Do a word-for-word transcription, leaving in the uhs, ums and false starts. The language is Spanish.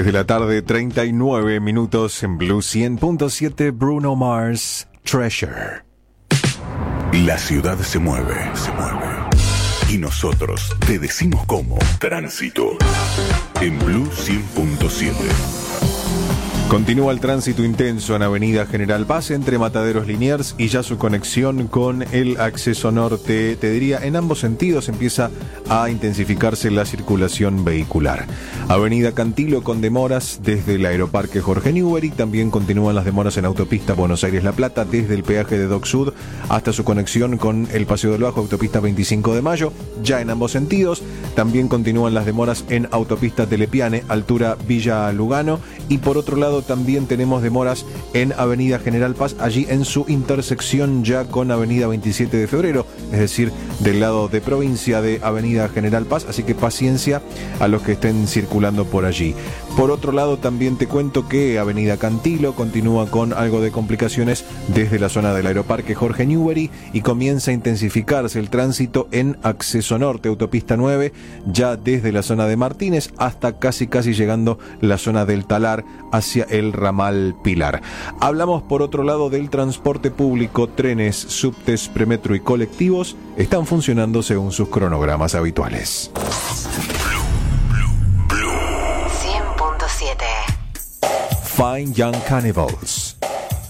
diez de la tarde, treinta y nueve minutos en Blue cien punto siete. Bruno Mars, Treasure. La ciudad se mueve, se mueve. Y nosotros te decimos cómo. Tránsito. En Blue cien punto siete. Continúa el tránsito intenso en Avenida General Paz entre Mataderos Liniers y ya su conexión con el acceso norte. Te diría, en ambos sentidos empieza a intensificarse la circulación vehicular. Avenida Cantilo con demoras desde el Aeroparque Jorge Newbery. También continúan las demoras en autopista Buenos Aires-La Plata desde el peaje de Dock Sud hasta su conexión con el Paseo del Bajo, autopista veinticinco de mayo, ya en ambos sentidos. También continúan las demoras en autopista Telepiane, altura Villa Lugano. Y por otro lado también tenemos demoras en Avenida General Paz, allí en su intersección ya con Avenida veintisiete de febrero, es decir, del lado de provincia de Avenida General Paz, así que paciencia a los que estén circulando por allí. Por otro lado también te cuento que Avenida Cantilo continúa con algo de complicaciones desde la zona del Aeroparque Jorge Newbery y comienza a intensificarse el tránsito en acceso norte, autopista nueve, ya desde la zona de Martínez hasta casi casi llegando la zona del Talar hacia el ramal Pilar. Hablamos por otro lado del transporte público. Trenes, subtes, premetro y colectivos están funcionando según sus cronogramas habituales. cien punto siete. Fine Young Cannibals.